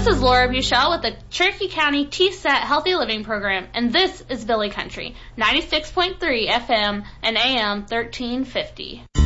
is Laura Buchel with the Cherokee County TSET Healthy Living Program, and this is Billy Country, 96.3 FM and AM 1350.